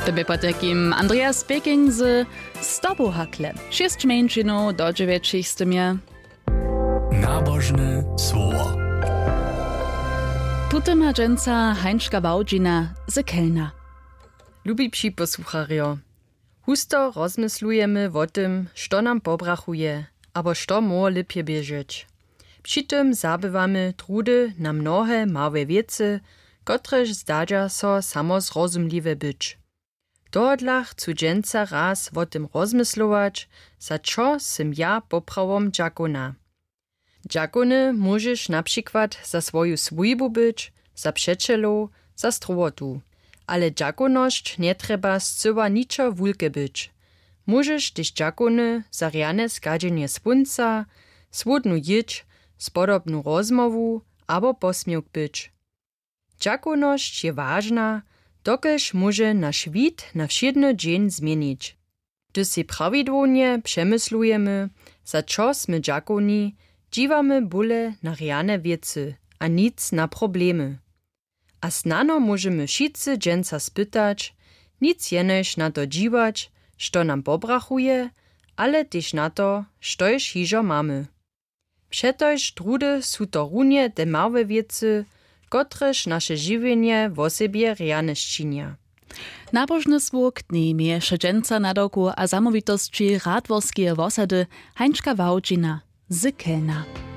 To by potakim Andreas Speking z Stobohakle. 6 mężczyzn do 9 stymie. Nabożne słowo. Tutaj ma dżęca Heinzka Wałdzina z Kelna. Lubi psi posłuchario. Husto rozmyslujemy o tym, što nam pobrachuje, abo što może lepiej bieżeć. Przy tym zabywamy trudy na mnohe małe wiece, kotreż zdadzia so samozrozumliwe być. Dohodla chcу dżęca raz o tym rozmyslować, za čo sym ja poprawom dżakona. Dżakony możesz na przykład za swoją służbę być, za przyjacielów, za strowotu. Ale dżakoność nie trzeba zcyła niczo wulke być. Możesz też dżakony za rjane skadzenie słońca, słodnu jedź, spodobnu rozmowu albo posmiech być. Dżakoność je ważna, dokelž może nasz świt na wszedny dzień zmienić. Gdy si prawidłownie przemyslujemy, za co sme dżakoni, dziwamy bóle na rjane wiece, a nic na problemy. A snano możemy wszyscy dżęca spytać, nic jenež na to dziwać, što nam pobrachuje, ale też na to, štož hižo mamy. Přetož trudy su to runie te małe wiece, kotrež naše žiwienie w osobie rjane ščinia. Nabożny słów kniemie dżęca nadoku a zamówitości radworskie wosady Heinzka Wałdzina z Kelna.